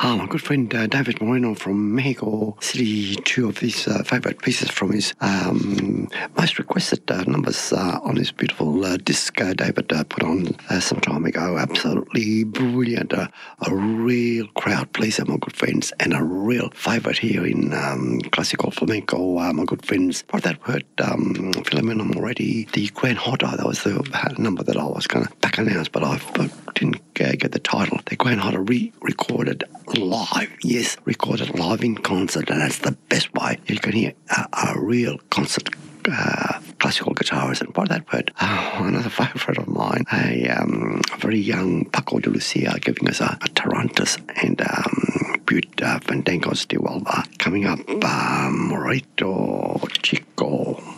My good friend David Moreno from Mexico City, two of his favourite pieces from his most requested numbers on his beautiful disc David put on some time ago. Absolutely brilliant. A real crowd pleaser, my good friends, and a real favourite here in classical flamenco, my good friends. For that word, Filomena Moretti, the Grand Hotter, that was the number that I was going to back announce, but I didn't get the title. The Grand Hotter recorded live. Yes, recorded live in concert, and that's the best way you can hear a real concert classical guitarist. And by that word, another favourite of mine, a very young Paco de Lucia giving us a Tarantus and Butte Fandangos de Huelva. Coming up, Morito Chico.